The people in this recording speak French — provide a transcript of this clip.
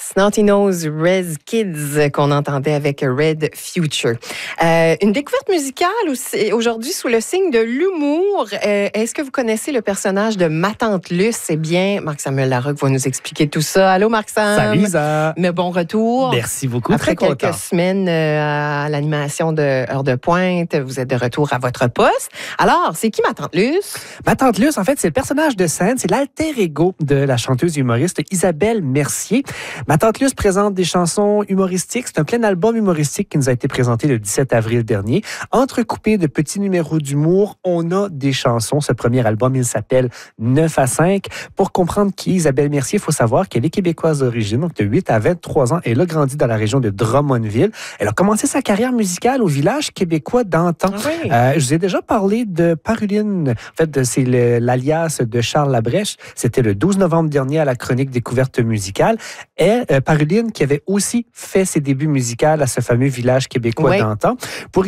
Snotty Nose Rez Kids qu'on entendait avec Red Future. Une découverte musicale aussi, aujourd'hui sous le signe de l'humour. Est-ce que vous connaissez le personnage de ma tante Luce? Eh bien, Marc-Samuel Larocque va nous expliquer tout ça. Allô, Marc-Sam? Salut, Isa. Mais bon retour. Merci beaucoup. Après très quelques content. semaines à l'animation de Heure de Pointe, vous êtes de retour à votre poste. Alors, c'est qui ma tante Luce? Ma tante Luce, en fait, c'est le personnage de scène, c'est l'alter ego de la chanteuse et humoriste Isabelle Mercier. Ma tante Luce présente des chansons humoristiques. C'est un plein album humoristique qui nous a été présenté le 17 avril dernier. Entrecoupé de petits numéros d'humour, on a des chansons. Ce premier album, il s'appelle 9 à 5. Pour comprendre qui est Isabelle Mercier, il faut savoir qu'elle est québécoise d'origine, donc de 8 à 23 ans. Elle a grandi dans la région de Drummondville. Elle a commencé sa carrière musicale au village québécois d'antan. Oui. Je vous ai déjà parlé de Paruline. En fait, c'est l'alias de Charles Labrèche. C'était le 12 novembre dernier à la chronique Découverte musicale. Et Paruline qui avait aussi fait ses débuts musicaux à ce fameux village québécois d'antan. Pour